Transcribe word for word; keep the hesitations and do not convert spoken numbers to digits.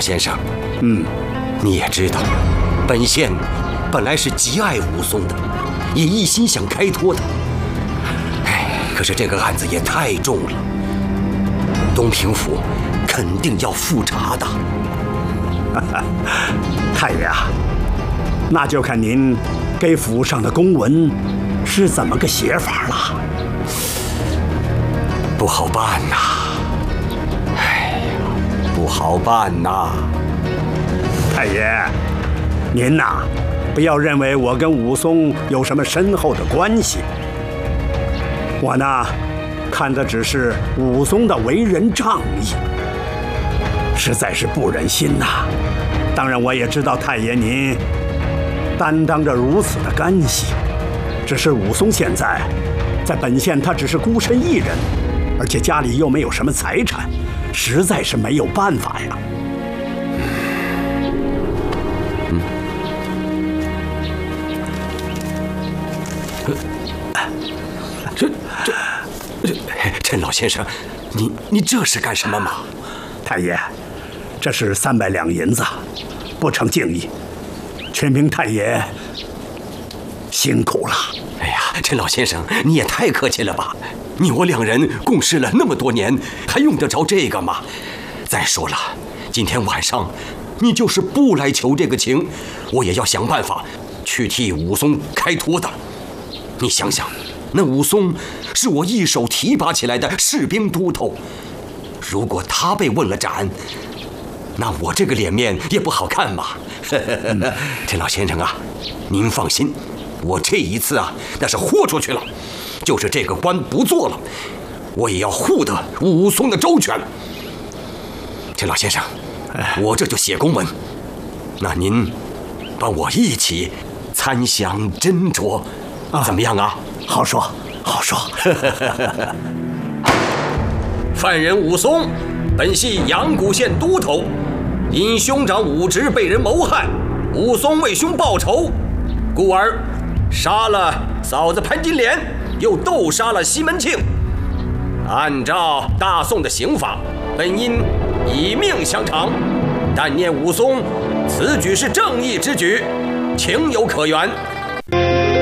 先生， 嗯， 你也知道，本县本来是极爱武松的，也一心想开脱他。哎，可是这个案子也太重了，东平府肯定要复查的。 太爷啊，那就看您给府上的公文是怎么个写法了。 不好办呐，哎呀，不好办呐！ 太爷，您呐，不要认为我跟武松有什么深厚的关系。我呢，看的只是武松的为人仗义，实在是不忍心呐。当然，我也知道太爷您担当着如此的干系，只是武松现在在本县，他只是孤身一人，而且家里又没有什么财产，实在是没有办法呀。 嗯，这这这，陈老先生，你你这是干什么嘛？ 太爷，这是三百两银子，不成敬意，全凭太爷辛苦了。 哎呀，陈老先生，你也太客气了吧！你我两人共事了那么多年，还用得着这个吗？再说了，今天晚上你就是不来求这个情，我也要想办法去替武松开脱的。你想想，那武松是我一手提拔起来的士兵都头，如果他被问了斩，那我这个脸面也不好看嘛。陈老先生啊，您放心，我这一次啊，那是豁出去了，就是这个官不做了，我也要护得武松的周全。陈老先生，我这就写公文，那您帮我一起参详斟酌，啊、怎么样啊？ 好说，好说。 犯人武松，本系阳谷县都头，因兄长武直被人谋害，武松为兄报仇，故而杀了嫂子潘金莲，又斗杀了西门庆。按照大宋的刑法，本应以命相偿，但念武松此举是正义之举，情有可原。